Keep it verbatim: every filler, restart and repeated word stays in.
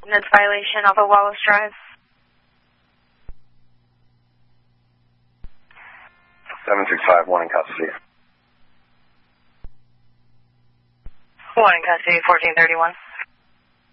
Attendance violation off of Wallace Drive. seven six five, one in custody. One in custody, fourteen thirty-one.